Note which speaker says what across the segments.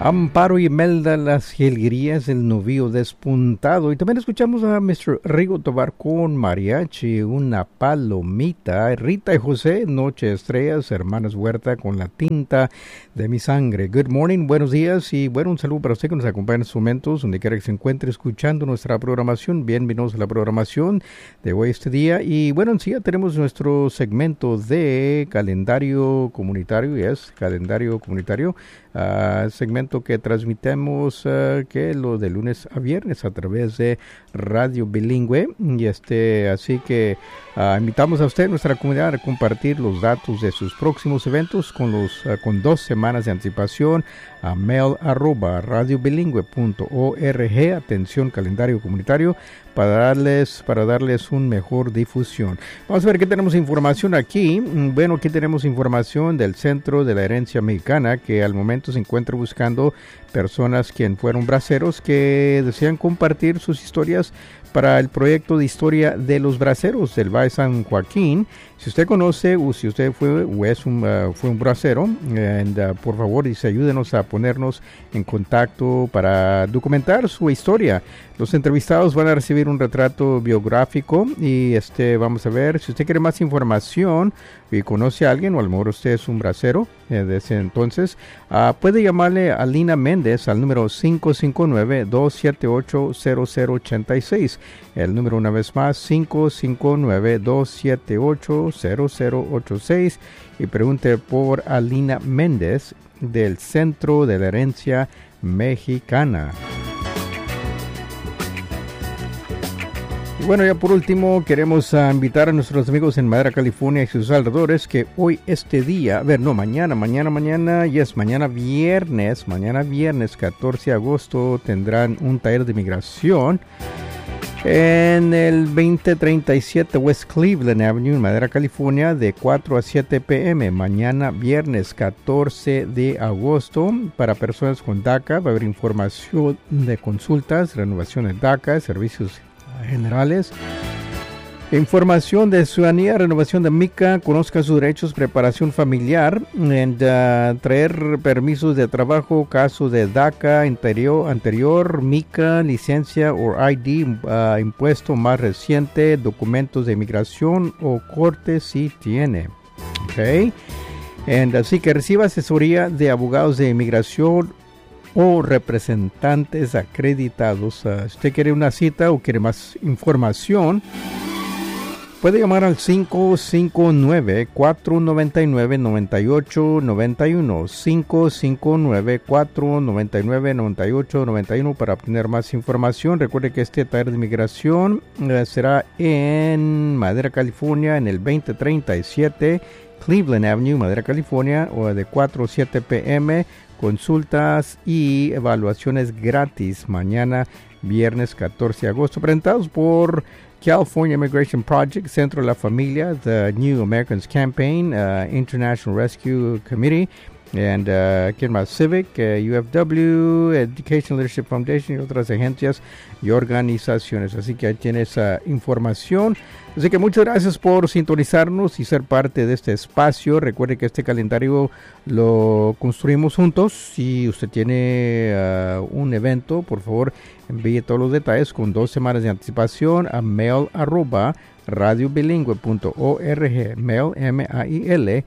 Speaker 1: Amparo y Imelda, Las Jilguerías, El Novillo Despuntado. Y también escuchamos a Mr. Rigo Tobar con mariachi, Una Palomita, Rita y José, Noche de Estrellas, Hermanas Huerta con La Tinta de Mi Sangre. Good morning, buenos días y bueno, un saludo para usted que nos acompaña en estos momentos, donde quiera que se encuentre escuchando nuestra programación. Bienvenidos a la programación de hoy, este día. Y bueno, en sí ya tenemos nuestro segmento de calendario comunitario, calendario comunitario. Segmento que transmitimos que lo de lunes a viernes a través de Radio Bilingüe y así que invitamos a usted, nuestra comunidad, a compartir los datos de sus próximos eventos con 2 semanas de anticipación a mail@radiobilingüe.org. Atención, calendario comunitario, para darles un mejor difusión. Vamos a ver qué tenemos información aquí. Bueno, aquí tenemos información del Centro de la Herencia Mexicana, que al momento se encuentra buscando personas quien fueron braceros que desean compartir sus historias para el proyecto de historia de los braceros del Valle San Joaquín. Si usted conoce o si usted fue un bracero, por favor, ayúdenos a ponernos en contacto para documentar su historia. Los entrevistados van a recibir un retrato biográfico y vamos a ver si usted quiere más información y conoce a alguien o a lo mejor usted es un bracero desde entonces, puede llamarle a Lina Méndez al número 559-278-0086. El número una vez más, 559-278-0086 y pregunte por Alina Méndez del Centro de la Herencia Mexicana. Y bueno, ya por último queremos invitar a nuestros amigos en Madera, California y sus alrededores que hoy mañana viernes 14 de agosto tendrán un taller de migración en el 2037 West Cleveland Avenue en Madera, California, de 4 a 7 p.m. Mañana, viernes 14 de agosto, para personas con DACA. Va a haber información de consultas, renovación de DACA, servicios generales, información de ciudadanía, renovación de MICA, conozca sus derechos, preparación familiar, traer permisos de trabajo, caso de DACA anterior, MICA, licencia o ID, impuesto más reciente, documentos de inmigración o corte si tiene. Okay. Así que reciba asesoría de abogados de inmigración o representantes acreditados. Si usted quiere una cita o quiere más información, puede llamar al 559-499-9891, 559-499-9891 para obtener más información. Recuerde que este taller de inmigración será en Madera, California, en el 2037 Cleveland Avenue, Madera, California, o de 4 a 7 p.m., consultas y evaluaciones gratis mañana viernes 14 de agosto, presentados por California Immigration Project, Centro de la Familia, The New Americans Campaign, International Rescue Committee, and ¿quién más? Civic, UFW, Education Leadership Foundation y otras agencias y organizaciones. Así que ahí tiene esa información. Así que muchas gracias por sintonizarnos y ser parte de este espacio. Recuerde que este calendario lo construimos juntos. Si usted tiene un evento, por favor envíe todos los detalles con 2 semanas de anticipación a mail@radiobilingüe.org, mail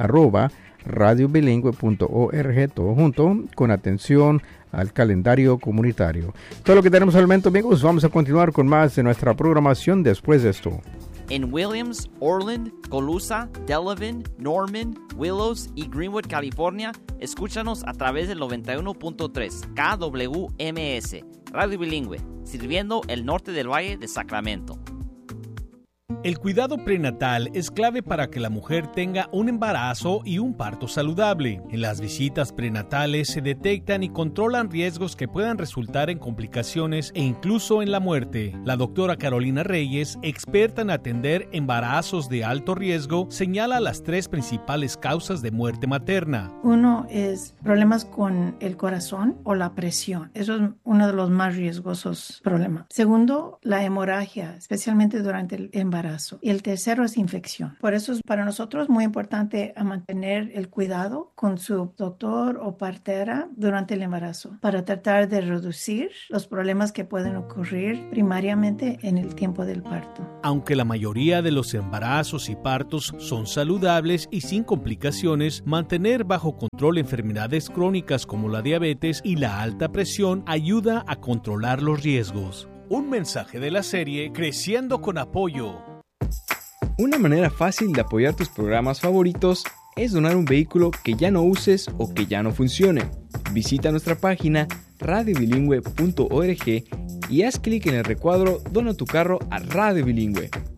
Speaker 1: @radiobilingüe.org, todo junto, con atención al calendario comunitario. Todo lo que tenemos al momento, amigos. Vamos a continuar con más de nuestra programación después de esto.
Speaker 2: En Williams, Orland, Colusa, Delavan, Norman, Willows y Greenwood, California, escúchanos a través del 91.3 KWMS, Radio Bilingüe, sirviendo el norte del Valle de Sacramento.
Speaker 3: El cuidado prenatal es clave para que la mujer tenga un embarazo y un parto saludable. En las visitas prenatales se detectan y controlan riesgos que puedan resultar en complicaciones e incluso en la muerte. La doctora Carolina Reyes, experta en atender embarazos de alto riesgo, señala las 3 principales causas de muerte materna.
Speaker 4: Uno es problemas con el corazón o la presión. Eso es uno de los más riesgosos problemas. Segundo, la hemorragia, especialmente durante el embarazo. embarazo. Y el tercero es infección. Por eso es para nosotros muy importante mantener el cuidado con su doctor o partera durante el embarazo para tratar de reducir los problemas que pueden ocurrir primariamente en el tiempo del parto.
Speaker 3: Aunque la mayoría de los embarazos y partos son saludables y sin complicaciones, mantener bajo control enfermedades crónicas como la diabetes y la alta presión ayuda a controlar los riesgos. Un mensaje de la serie Creciendo con Apoyo.
Speaker 5: Una manera fácil de apoyar tus programas favoritos es donar un vehículo que ya no uses o que ya no funcione. Visita nuestra página radiobilingüe.org y haz clic en el recuadro Dona tu carro a Radio Bilingüe.